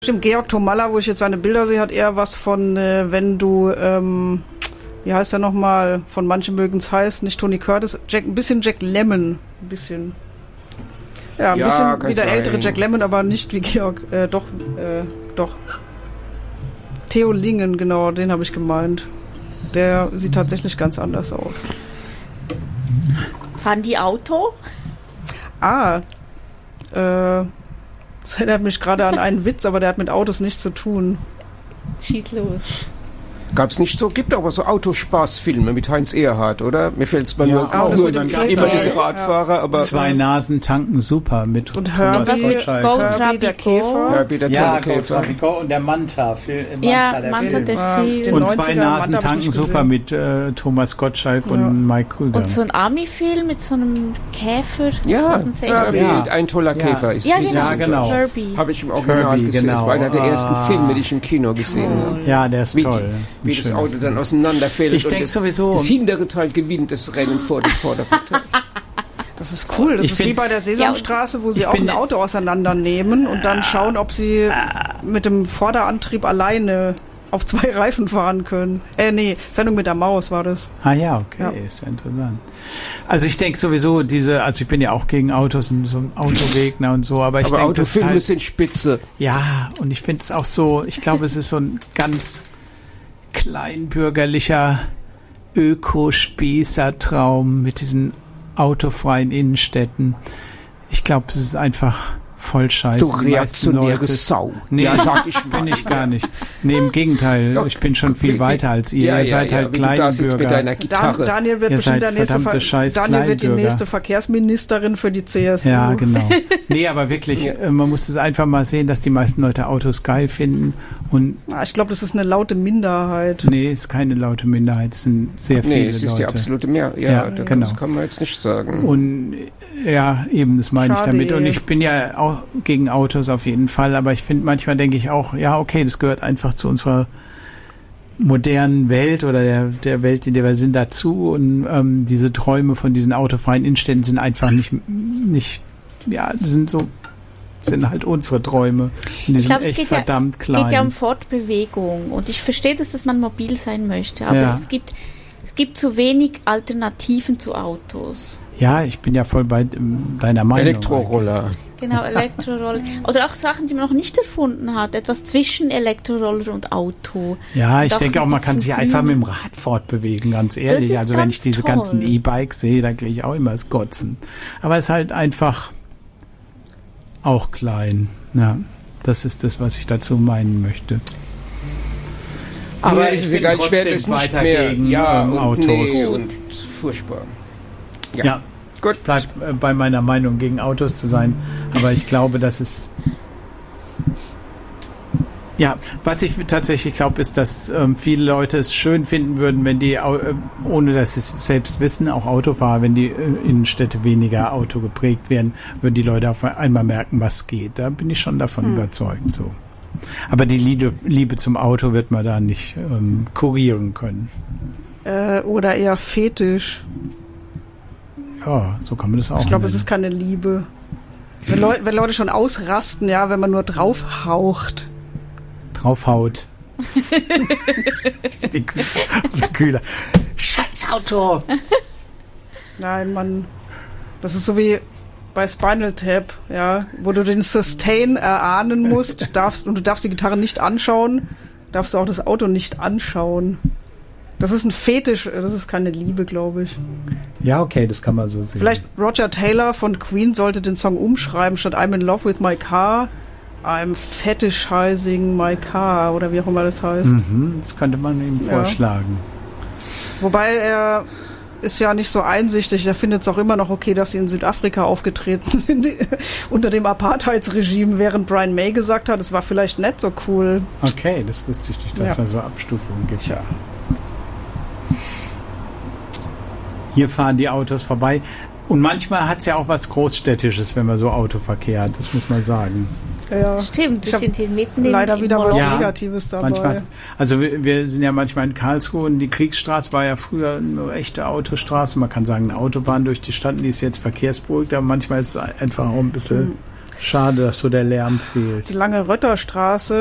Stimmt, Georg Tomalla, wo ich jetzt seine Bilder sehe, hat eher was von, wenn du, wie heißt er nochmal, von manchen mögen es heißen, nicht Tony Curtis, ein bisschen Jack Lemmon, ein bisschen. Ja, ein bisschen wie der ältere Jack Lemmon, aber nicht wie Georg, doch. Theo Lingen, genau, den habe ich gemeint. Der sieht tatsächlich ganz anders aus. Fahren die Auto? Das erinnert mich gerade an einen Witz, aber der hat mit Autos nichts zu tun. Schieß los. Gab's nicht so, gibt aber so Autospaßfilme mit Heinz Erhardt, oder? Mir fällt's mal nur dann immer diese Radfahrer, aber... Zwei Nasen tanken super mit und Thomas Gottschalk. Herbie der Käfer. Herbie der Käfer. Und der Manta. Manta der Film. Und Zwei Nasen tanken super mit Thomas Gottschalk und Mike Krüger. Und so ein Army-Film mit so einem Käfer. Ja, ein toller Käfer. Ja, genau. Herbie. Habe ich im Original gesehen. Das war einer der ersten Filme, die ich im Kino gesehen habe. Ja, der ist toll. Wie das Auto dann auseinanderfällt. Ich denke sowieso. Das hintere Teil gewinnt das Rennen vor dem vorderen Teil. Das ist cool. Das ist wie bei der Sesamstraße, wo sie auch ein Auto auseinandernehmen und dann schauen, ob sie mit dem Vorderantrieb alleine auf zwei Reifen fahren können. Sendung mit der Maus war das. Ah ja, okay, ist ja interessant. Also ich denke sowieso ich bin ja auch gegen Autos und so ein Autogegner und so, aber ich denke, Autofilme sind spitze. Ja, und ich finde es auch so, ich glaube, es ist so ein ganz kleinbürgerlicher Ökospießertraum mit diesen autofreien Innenstädten. Ich glaube, es ist einfach voll scheiße. Du reaktionäre Sau. Nee, sag ich bin ich gar nicht. Nee, im Gegenteil. Ich bin schon viel weiter als ihr. Ihr seid halt Kleinbürger. Mit deiner Gitarre. Daniel wird bestimmt die nächste Verkehrsministerin für die CSU. Ja, genau. Nee, aber wirklich, man muss es einfach mal sehen, dass die meisten Leute Autos geil finden. Und ich glaube, das ist eine laute Minderheit. Nee, es ist keine laute Minderheit. Es sind sehr viele Leute. Nee, es ist die absolute Mehrheit. Ja, das kann man jetzt nicht sagen. Und ja, eben, das meine ich damit. Und ich bin ja auch gegen Autos auf jeden Fall, aber ich finde, manchmal denke ich auch, ja, okay, das gehört einfach zu unserer modernen Welt oder der Welt, in der wir sind, dazu, und diese Träume von diesen autofreien Innenstädten sind einfach nicht sind halt unsere Träume. Und die sind echt verdammt klein. Es geht ja um Fortbewegung und ich verstehe das, dass man mobil sein möchte, aber es gibt zu wenig Alternativen zu Autos. Ja, ich bin ja voll bei deiner Meinung. Elektroroller. Genau, Elektroroller. Oder auch Sachen, die man noch nicht erfunden hat. Etwas zwischen Elektroroller und Auto. Ja, ich denke auch, man kann sich einfach mit dem Rad fortbewegen, ganz ehrlich. Also wenn ich diese ganzen E-Bikes sehe, dann kriege ich auch immer das Kotzen. Aber es ist halt einfach auch klein. Ja, das ist das, was ich dazu meinen möchte. Aber ist egal, ich werde es nicht mehr gegen Autos. Und furchtbar. Ja. Gut. Bleibt bei meiner Meinung, gegen Autos zu sein. Aber ich glaube, dass es... Ja, was ich tatsächlich glaube, ist, dass viele Leute es schön finden würden, wenn die, ohne dass sie es selbst wissen, auch Autofahrer, wenn die Innenstädte weniger Auto geprägt werden, würden die Leute auf einmal merken, was geht. Da bin ich schon davon überzeugt. So. Aber die Liebe zum Auto wird man da nicht kurieren können. Oder eher Fetisch. Ja, so kann man das auch Ich glaube, es ist keine Liebe. Wenn Leute schon ausrasten, ja, wenn man nur draufhaut. Draufhaut. Die Kühler. Scheiß Auto! Nein, Mann. Das ist so wie bei Spinal Tap, ja, wo du den Sustain erahnen musst, und du darfst die Gitarre nicht anschauen, darfst du auch das Auto nicht anschauen. Das ist ein Fetisch, das ist keine Liebe, glaube ich. Ja, okay, das kann man so sehen. Vielleicht Roger Taylor von Queen sollte den Song umschreiben, statt I'm in love with my car, I'm fetishizing my car, oder wie auch immer das heißt. Das könnte man ihm vorschlagen. Wobei er ist ja nicht so einsichtig, er findet es auch immer noch okay, dass sie in Südafrika aufgetreten sind, unter dem Apartheidsregime, während Brian May gesagt hat, es war vielleicht nicht so cool. Okay, das wusste ich nicht, dass da so Abstufungen gibt. Tja. Hier fahren die Autos vorbei. Und manchmal hat es ja auch was Großstädtisches, wenn man so Autoverkehr hat, das muss man sagen. Ja. Stimmt, wir sind hier mitten leider wieder was Negatives dabei. Manchmal, also wir sind ja manchmal in Karlsruhe und die Kriegsstraße war ja früher eine echte Autostraße. Man kann sagen, eine Autobahn durch die Stadt, die ist jetzt verkehrsberuhigt, aber manchmal ist es einfach auch ein bisschen Schade, dass so der Lärm fehlt. Die lange Rötterstraße